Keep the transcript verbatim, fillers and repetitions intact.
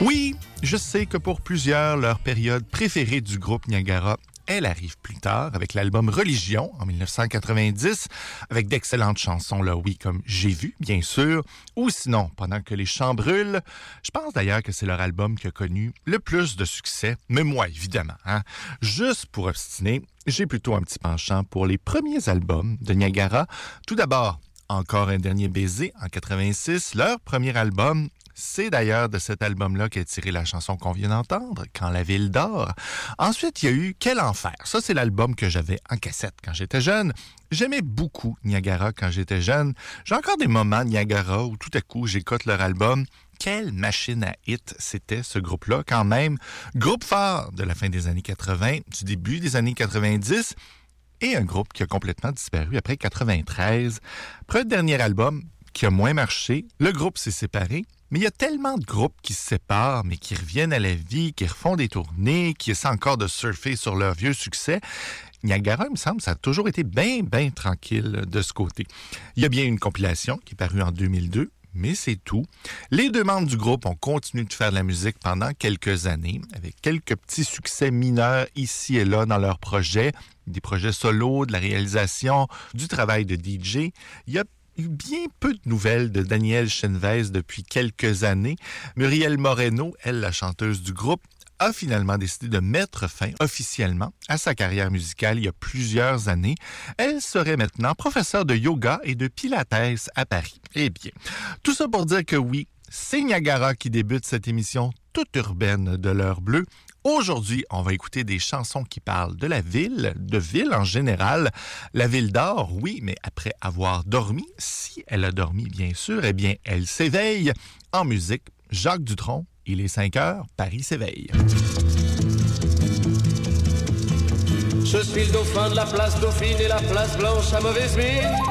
Oui, je sais que pour plusieurs, leur période préférée du groupe Niagara, elle arrive plus tard avec l'album Religion en dix-neuf cent quatre-vingt-dix, avec d'excellentes chansons, là, oui, comme J'ai vu, bien sûr, ou sinon, Pendant que les champs brûlent. Je pense d'ailleurs que c'est leur album qui a connu le plus de succès, mais moi, évidemment. Hein? Juste pour obstiner, j'ai plutôt un petit penchant pour les premiers albums de Niagara. Tout d'abord, Encore un dernier baiser en quatre-vingt-six, leur premier album. C'est d'ailleurs de cet album-là qu'est tirée la chanson qu'on vient d'entendre, Quand la ville dort. Ensuite, il y a eu Quel enfer. Ça, c'est l'album que j'avais en cassette quand j'étais jeune. J'aimais beaucoup Niagara quand j'étais jeune. J'ai encore des moments Niagara où tout à coup, j'écoute leur album. Quelle machine à hit c'était ce groupe-là quand même. Groupe phare de la fin des années quatre-vingts, du début des années quatre-vingt-dix. Et un groupe qui a complètement disparu après quatre-vingt-treize. Après le dernier album, qui a moins marché, le groupe s'est séparé. Mais il y a tellement de groupes qui se séparent, mais qui reviennent à la vie, qui refont des tournées, qui essaient encore de surfer sur leur vieux succès. Niagara, il me semble, ça a toujours été bien, bien tranquille de ce côté. Il y a bien une compilation qui est parue en deux mille deux, mais c'est tout. Les deux membres du groupe ont continué de faire de la musique pendant quelques années, avec quelques petits succès mineurs ici et là dans leurs projets, des projets solos, de la réalisation, du travail de D J. Il y a eu bien peu de nouvelles de Danielle Chenvez depuis quelques années. Muriel Moreno, elle, la chanteuse du groupe, a finalement décidé de mettre fin officiellement à sa carrière musicale il y a plusieurs années. Elle serait maintenant professeure de yoga et de pilates à Paris. Eh bien, tout ça pour dire que oui, c'est Niagara qui débute cette émission toute urbaine de l'heure bleue. Aujourd'hui, on va écouter des chansons qui parlent de la ville, de ville en général. La ville dort, oui, mais après avoir dormi, si elle a dormi bien sûr, eh bien, elle s'éveille. En musique, Jacques Dutronc, il est cinq heures, Paris s'éveille. Je suis le dauphin de la place Dauphine et la place Blanche à mauvaise mine.